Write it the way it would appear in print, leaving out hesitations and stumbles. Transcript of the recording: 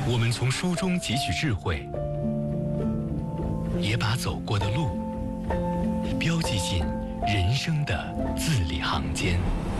我们从书中汲取智慧，也把走过的路标记进人生的字里行间。